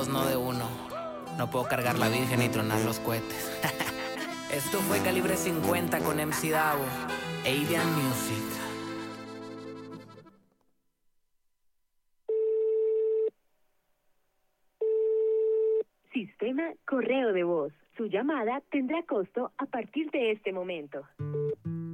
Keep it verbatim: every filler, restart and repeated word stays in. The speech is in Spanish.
dos, no de uno. No puedo cargar la virgen y tronar los cohetes. Esto fue Calibre cincuenta con M C Davo, Avian Music. Sistema correo de voz. Su llamada tendrá costo a partir de este momento.